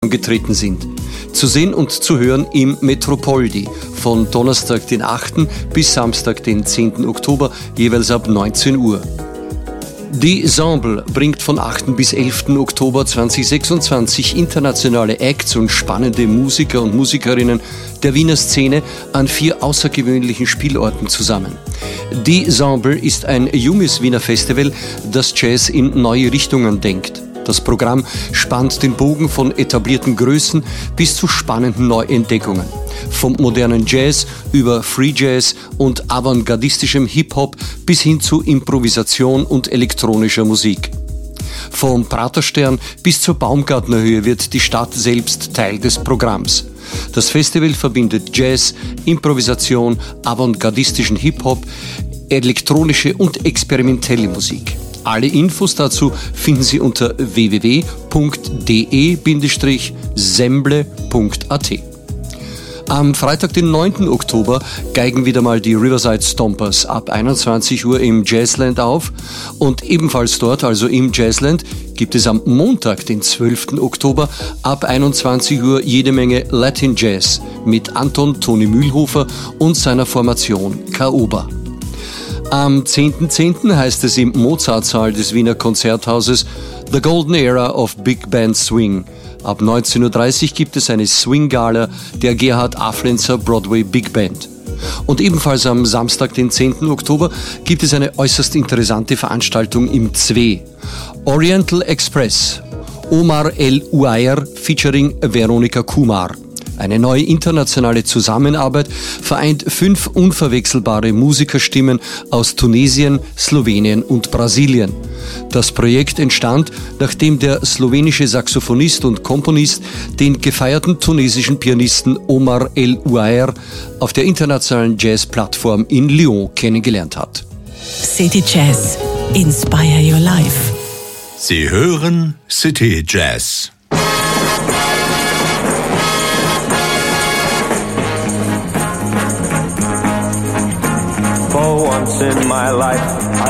getreten sind. Zu sehen und zu hören im Metropoldi von Donnerstag, den 8. bis Samstag, den 10. Oktober, jeweils ab 19 Uhr. Die Ensemble bringt von 8. bis 11. Oktober 2026 internationale Acts und spannende Musiker und Musikerinnen der Wiener Szene an 4 außergewöhnlichen Spielorten zusammen. Die Ensemble ist ein junges Wiener Festival, das Jazz in neue Richtungen denkt. Das Programm spannt den Bogen von etablierten Größen bis zu spannenden Neuentdeckungen. Vom modernen Jazz über Free Jazz und avantgardistischem Hip-Hop bis hin zu Improvisation und elektronischer Musik. Vom Praterstern bis zur Baumgartnerhöhe wird die Stadt selbst Teil des Programms. Das Festival verbindet Jazz, Improvisation, avantgardistischen Hip-Hop, elektronische und experimentelle Musik. Alle Infos dazu finden Sie unter www.de-semble.at. Am Freitag, den 9. Oktober, geigen wieder mal die Riverside Stompers ab 21 Uhr im Jazzland auf. Und ebenfalls dort, also im Jazzland, gibt es am Montag, den 12. Oktober, ab 21 Uhr jede Menge Latin Jazz mit Anton Toni Mühlhofer und seiner Formation Caoba. Am 10.10. heißt es im Mozartsaal des Wiener Konzerthauses The Golden Era of Big Band Swing. Ab 19.30 Uhr gibt es eine Swing-Gala der Gerhard Aflenzer Broadway Big Band. Und ebenfalls am Samstag, den 10. Oktober, gibt es eine äußerst interessante Veranstaltung im ZWE. Oriental Express, Omar El Ouaer featuring Veronika Kumar. Eine neue internationale Zusammenarbeit vereint 5 unverwechselbare Musikerstimmen aus Tunesien, Slowenien und Brasilien. Das Projekt entstand, nachdem der slowenische Saxophonist und Komponist den gefeierten tunesischen Pianisten Omar El Ouaer auf der internationalen Jazz-Plattform in Lyon kennengelernt hat. City Jazz. Inspire your life. Sie hören City Jazz. For once in my life, I